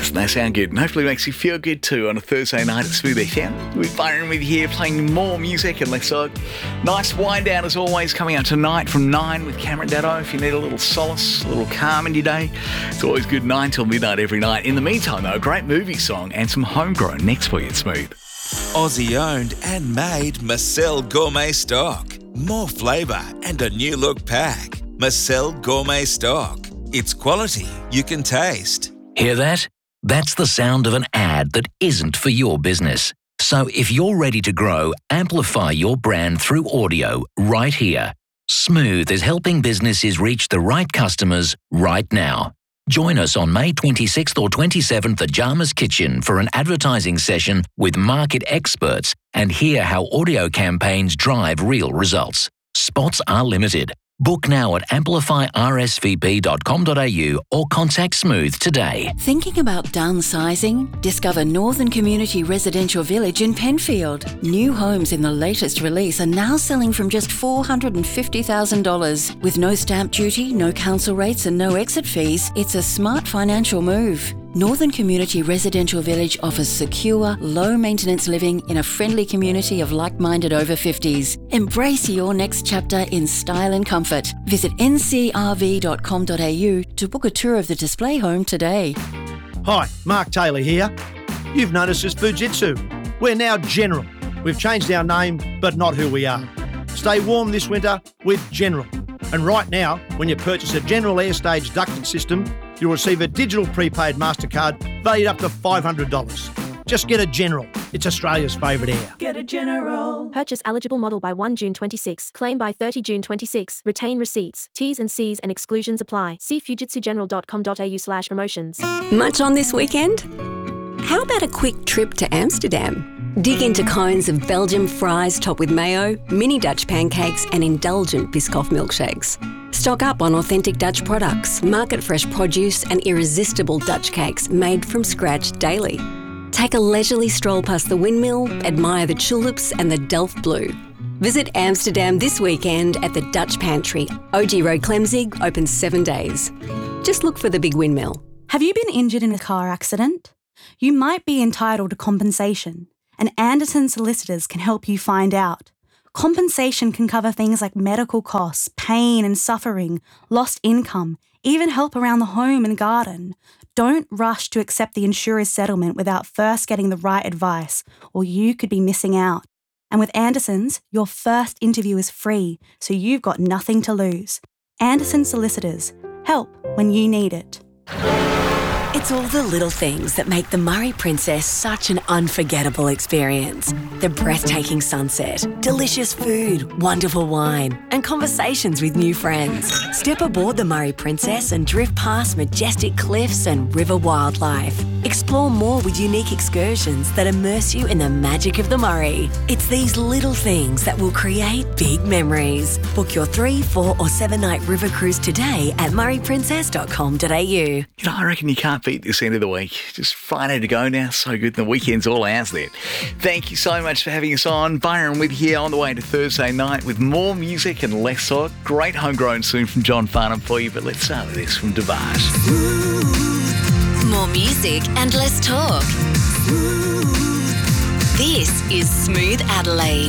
Doesn't that sound good? And hopefully makes you feel good too on a Thursday night at Smooth FM. With Byron with you here playing more music and less talk. Nice wind down as always coming up tonight from 9 with Cameron Daddo. If you need a little solace, a little calm in your day, it's always good 9 till midnight every night. In the meantime though, a great movie song and some homegrown next for you at Smooth. Aussie owned and made Marcel Gourmet Stock. More flavour and a new look pack. Marcel Gourmet Stock. It's quality you can taste. Hear that? That's the sound of an ad that isn't for your business. So if you're ready to grow, amplify your brand through audio right here. Smooth is helping businesses reach the right customers right now. Join us on May 26th or 27th at Jama's Kitchen for an advertising session with market experts and hear how audio campaigns drive real results. Spots are limited. Book now at amplifyrsvp.com.au or contact Smooth today. Thinking about downsizing? Discover Northern Community Residential Village in Penfield. New homes in the latest release are now selling from just $450,000. With no stamp duty, no council rates and no exit fees, it's a smart financial move. Northern Community Residential Village offers secure, low-maintenance living in a friendly community of like-minded over 50s. Embrace your next chapter in style and comfort. Visit ncrv.com.au to book a tour of the display home today. Hi, Mark Taylor here. You've noticed us Fujitsu. We're now General. We've changed our name, but not who we are. Stay warm this winter with General. And right now, when you purchase a General Airstage ducted system, you'll receive a digital prepaid MasterCard valued up to $500. Just get a General. It's Australia's favourite air. Get a General. Purchase eligible model by 1 June 26. Claim by 30 June 26. Retain receipts. T's and C's and exclusions apply. See fujitsugeneral.com.au/promotions. Much on this weekend? How about a quick trip to Amsterdam? Dig into cones of Belgian fries topped with mayo, mini Dutch pancakes and indulgent Biscoff milkshakes. Stock up on authentic Dutch products, market-fresh produce and irresistible Dutch cakes made from scratch daily. Take a leisurely stroll past the windmill, admire the tulips and the Delft Blue. Visit Amsterdam this weekend at the Dutch Pantry, OG Road Clemzig, open 7 days. Just look for the big windmill. Have you been injured in a car accident? You might be entitled to compensation, and Anderson Solicitors can help you find out. Compensation can cover things like medical costs, pain and suffering, lost income, even help around the home and garden. Don't rush to accept the insurer's settlement without first getting the right advice, or you could be missing out. And with Anderson's, your first interview is free, so you've got nothing to lose. Anderson Solicitors. Help when you need it. It's all the little things that make the Murray Princess such an unforgettable experience. The breathtaking sunset, delicious food, wonderful wine, and conversations with new friends. Step aboard the Murray Princess and drift past majestic cliffs and river wildlife. Explore more with unique excursions that immerse you in the magic of the Murray. It's these little things that will create big memories. Book your 3, 4 or 7 night river cruise today at murrayprincess.com.au. You know, I reckon you can't beat this end of the week. Just Friday to go now. So good. The weekend's all ours there. Thank you so much for having us on. Byron with you here on the way to Thursday night with more music and less talk. Great homegrown soon from John Farnham for you. But let's start with this from Devage. More music and less talk. This is Smooth Adelaide.